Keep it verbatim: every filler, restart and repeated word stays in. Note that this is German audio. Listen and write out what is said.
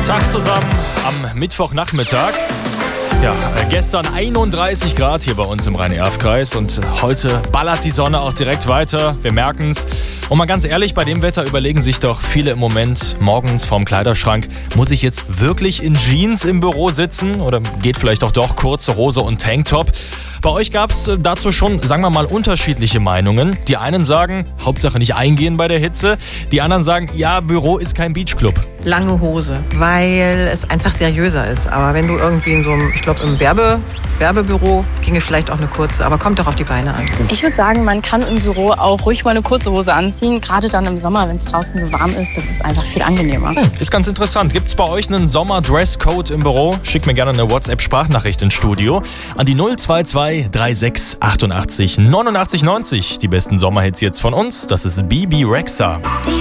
Tag zusammen am Mittwochnachmittag. Ja, äh, gestern einunddreißig Grad hier bei uns im Rhein-Erft-Kreis und heute ballert die Sonne auch direkt weiter. Wir merken es. Und mal ganz ehrlich, bei dem Wetter überlegen sich doch viele im Moment morgens vorm Kleiderschrank, muss ich jetzt wirklich in Jeans im Büro sitzen oder geht vielleicht auch doch kurze Hose und Tanktop? Bei euch gab es dazu schon, sagen wir mal, unterschiedliche Meinungen. Die einen sagen, Hauptsache nicht eingehen bei der Hitze. Die anderen sagen, ja, Büro ist kein Beachclub. Lange Hose, weil es einfach seriöser ist. Aber wenn du irgendwie in so einem, ich glaube im Werbe, Werbebüro, ginge vielleicht auch eine kurze, aber kommt doch auf die Beine an. Ich würde sagen, man kann im Büro auch ruhig mal eine kurze Hose anziehen. Gerade dann im Sommer, wenn es draußen so warm ist, das ist einfach viel angenehmer. Hm, ist ganz interessant. Gibt es bei euch einen Sommer-Dresscode im Büro? Schickt mir gerne eine WhatsApp-Sprachnachricht ins Studio an die null zwei zwei drei sechs achtundachtzig neunundachtzig neunzig. Die besten Sommerhits jetzt von uns. Das ist Bebe Rexha.